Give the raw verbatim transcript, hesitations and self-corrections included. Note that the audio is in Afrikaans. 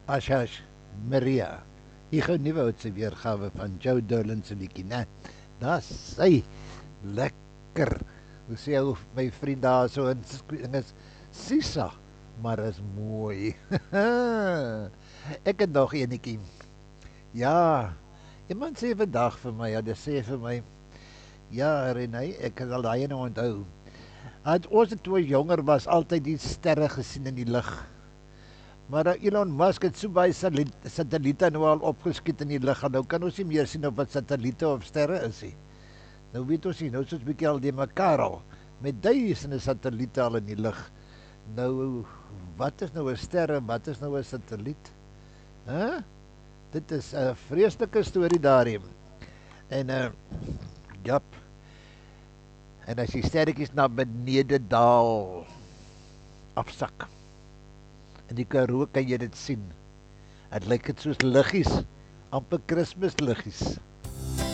Ashash Maria. Hier gou nuwe oudse weergawe van Joe Dolan se liedjie, né? Daar's sy. Lekker. Hoe sê ou my vriend daar so in ding is Sisa, maar is mooi. Ek het nog enetjie. Ja. Iemand sê vandag vir my, ja, dit sê vir my, ja, Renay, ek sal daai nou onthou. Het ons toe jonger was altyd die sterre gesien in die lug. Maar uh, Elon Musk het so baie satelliete nou al opgeskiet in die lug, en nou kan ons nie meer sien of wat satelliete of sterre is nie. Nou weet ons nie, nou is ons bykie al die mekaar al, met duisende satelliete al in die lug. Nou, wat is nou een sterre, wat is nou een satelliet? Huh? Dit is een vreselike story daarin. En, uh, jap, en as die sterretjies na benede daal, afsak, in die Karoo kan jy dit sien. Het lyk het soos liggies, amper Christmas liggies.